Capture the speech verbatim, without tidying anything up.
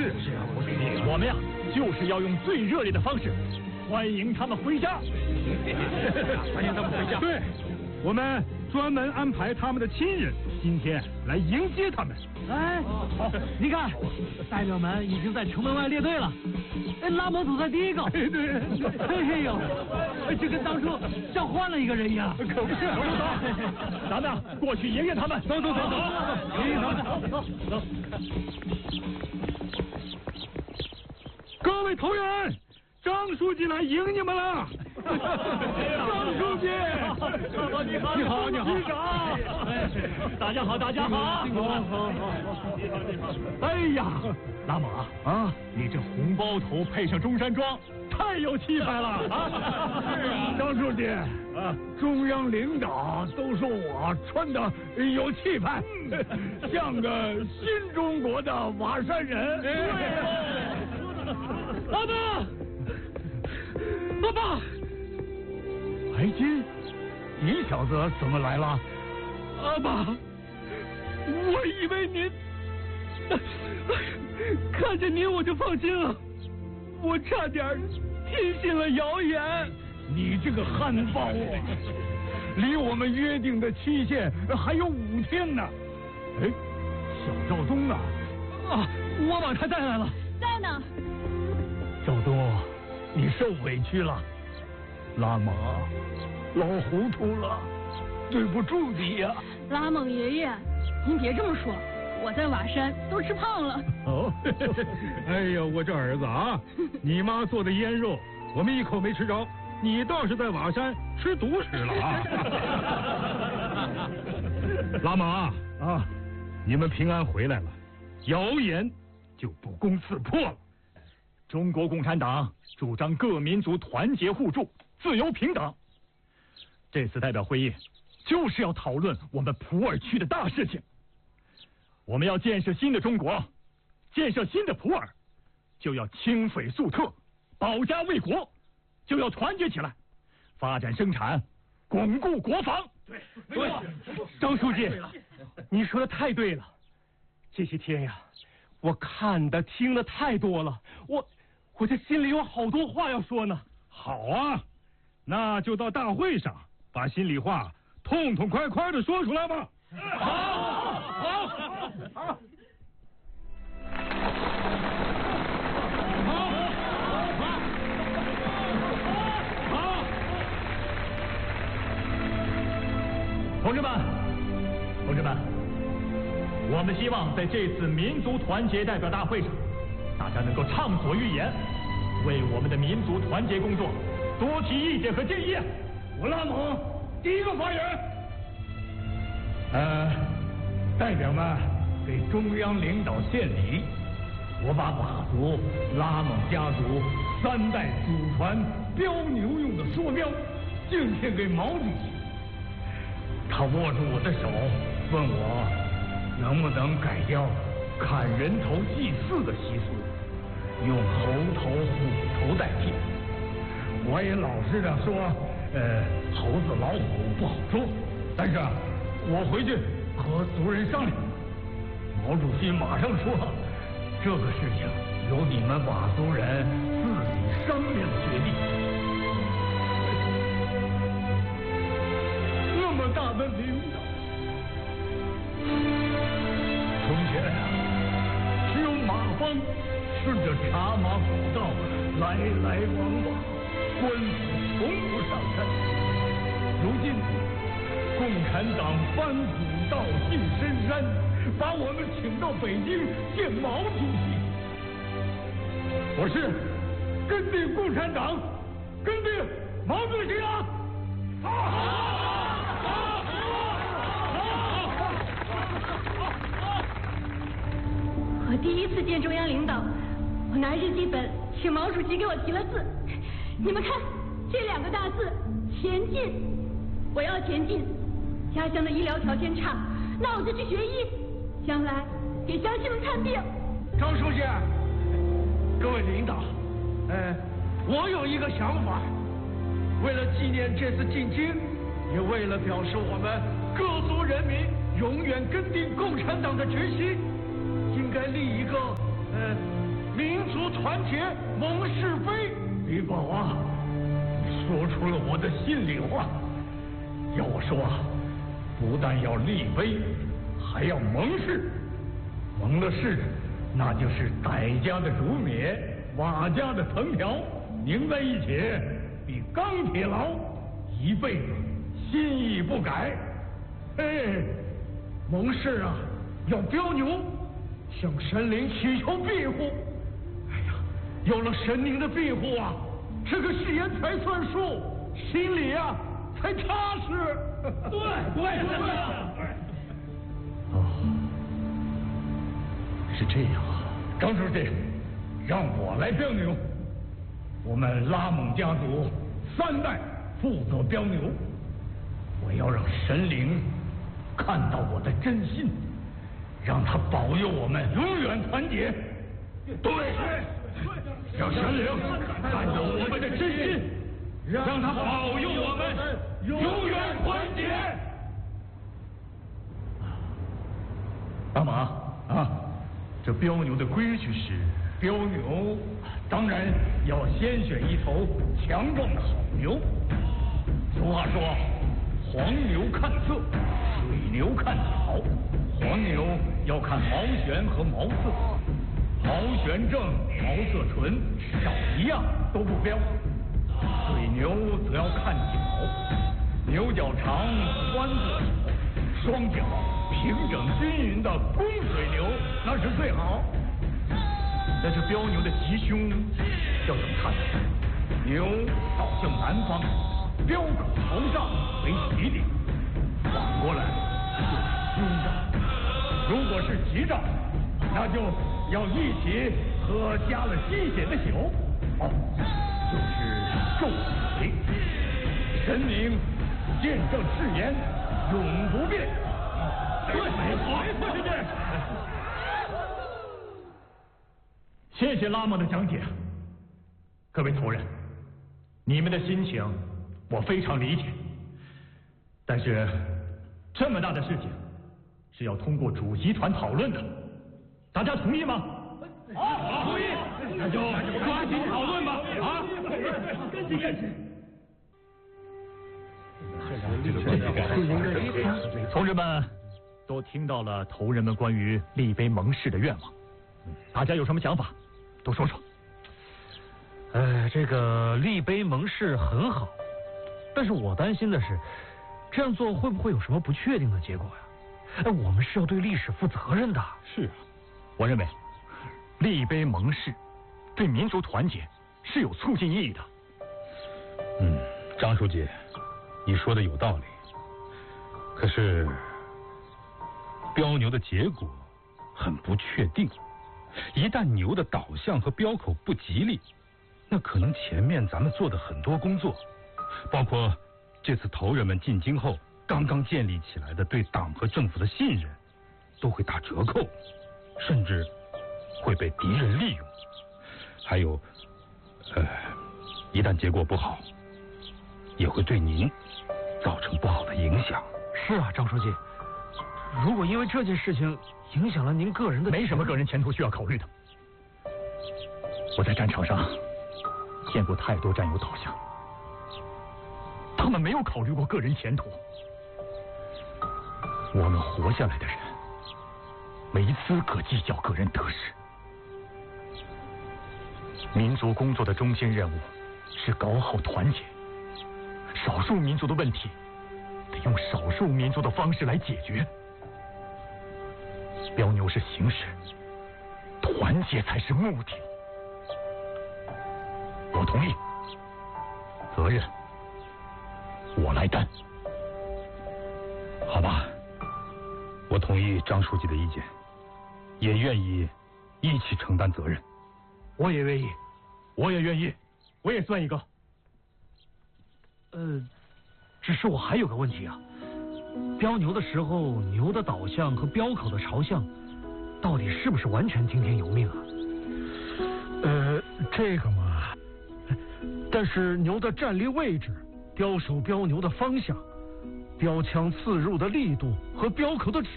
是是啊，我我们呀，就是要用最热烈的方式欢迎他们回家。欢迎他们回家。 对，我们专门安排他们的亲人今天来迎接他们。 哎，你看，代表们已经在城门外列队了。哎，拉蒙走在第一个。 对对。 哎呦，这跟当初像换了一个人一样。 可不是。 走走走，咱们过去迎迎他们。 走走走走，迎迎他们。 走走。 各位投员，张书记来迎你们了。张书记， 你好，你好，你好，局长，大家好，大家好， 好，好，好， 哎呀，拉玛啊，你这红包头配上中山装，太有气派了啊！ 是啊，张书记啊，中央领导都说我穿的有气派，像个新中国的瓦山人。 阿爸，阿爸。 白金，你小子怎么来了？ 阿爸，我以为您看见您我就放心了，我差点听信了谣言。 你这个汉豹啊，离我们约定的期限还有五天呢。哎，小赵东呢？ 啊，我把他带来了。 在呢。 赵东，你受委屈了。拉玛，老糊涂了，对不住你呀、啊。 拉蒙爷爷，您别这么说，我在瓦山都吃胖了。 哦，哎呀，我这儿子啊，你妈做的腌肉，我们一口没吃着，你倒是在瓦山吃独食了啊。拉玛啊，你们平安回来了，谣言就不攻自破了。 中国共产党主张各民族团结互助、自由平等。这次代表会议就是要讨论我们普洱区的大事情。我们要建设新的中国，建设新的普洱，就要清匪肃特，保家卫国，就要团结起来，发展生产，巩固国防。 对对，张书记，你说的太对了。这些天呀，我看的听的太多了，我。我这心里有好多话要说呢。 好啊，那就到大会上把心里话痛痛快快的说出来吧。 好，好，好。 同志们，同志们，我们希望在这次民族团结代表大会上，大家能够畅所欲言，为我们的民族团结工作多提意见和建议。 我拉蒙第一个发言。呃，代表们给中央领导献礼，我把佤族拉蒙家族三代祖传标牛用的梭镖敬献给毛主席。他握住我的手，问我能不能改掉砍人头祭祀的习俗，用猴头、虎头代替。我也老实的说，呃，猴子、老虎不好说，但是我回去和族人商量。毛主席马上说，这个事情由你们佤族人自己商量决定。那么大的领导，从前啊，只有马帮顺着茶马古道来来往往，官府从不上山。如今共产党翻古道进深山，把我们请到北京见毛主席。我是跟定共产党，跟定毛主席啊！好好好好好！ 我第一次见中央领导，我拿日记本请毛主席给我提了字。你们看这两个大字“前进”，我要前进。家乡的医疗条件差，那我就去学医，将来给乡亲们看病。 张书记，各位领导，呃，我有一个想法，为了纪念这次进京，也为了表示我们各族人民永远跟定共产党的决心，应该立一个呃团结，蒙是非。李宝啊，你说出了我的心里话。要我说啊，不但要立碑，还要盟誓。盟了誓，那就是傣家的竹篾，瓦家的藤条，拧在一起，比钢铁牢，一辈子心意不改。哎，盟誓啊，要标牛，向神灵祈求庇护。哎呀，有了神灵的庇护啊，这个誓言才算数，心里啊才踏实。对对对。哦，是这样啊，张书记，让我来标牛。我们拉蒙家族三代负责标牛，我要让神灵看到我的真心，让他保佑我们永远团结。对，让神灵看到我们的真心，让他保佑我们永远团结。 阿玛啊，这标牛的规矩是， 标牛当然要先选一头强壮的好牛。俗话说，黄牛看色，水牛看草。黄牛要看毛旋和毛色，毛旋正，毛色纯，少一样都不标。水牛则要看脚，牛角长，宽色小，双脚平整均匀的公水牛那是最好。 那这标牛的吉凶要怎么看呢？ 牛倒向南方，标口朝上为吉利，反过来就是凶兆。如果是吉兆，那就要一起喝加了鸡血的酒，哦，就是咒水。神明见证誓言，永不变。对，没错，没错，对。 谢谢拉蒙的讲解，各位头人，你们的心情我非常理解，但是这么大的事情是要通过主席团讨论的，大家同意吗？ 好，同意，那就抓紧讨论吧。啊， 跟紧跟紧。同志们都听到了头人们关于立碑盟誓的愿望，大家有什么想法？都说说。 呃，这个立碑盟誓很好，但是我担心的是，这样做会不会有什么不确定的结果呀？哎，我们是要对历史负责任的。 是啊，我认为立碑盟誓对民族团结是有促进意义的。 嗯，张书记，你说的有道理。可是标牛的结果很不确定，一旦牛的导向和标口不吉利，那可能前面咱们做的很多工作，包括这次头人们进京后刚刚建立起来的对党和政府的信任，都会打折扣，甚至会被敌人利用。还有，呃，一旦结果不好，也会对您造成不好的影响。 是啊，张书记，如果因为这件事情影响了您个人的， 没什么个人前途需要考虑的。我在战场上见过太多战友倒下，他们没有考虑过个人前途。我们活下来的人没资格计较个人得失。民族工作的中心任务是搞好团结，少数民族的问题得用少数民族的方式来解决。标牛是形式，团结才是目的。我同意，责任我来担。 好吧，我同意张书记的意见，也愿意一起承担责任。 我也愿意， 我也愿意， 我也算一个。 呃，只是我还有个问题啊，标牛的时候，牛的导向和标口的朝向，到底是不是完全听天由命啊？ 呃，这个嘛，但是牛的站立位置、标手标牛的方向、标枪刺入的力度和标口的指